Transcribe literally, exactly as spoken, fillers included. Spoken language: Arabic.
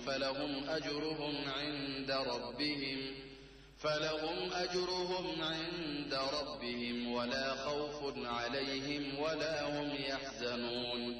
فلهم أجرهم عند ربهم فلهم أجرهم عند ربهم ولا خوف عليهم ولا هم يحزنون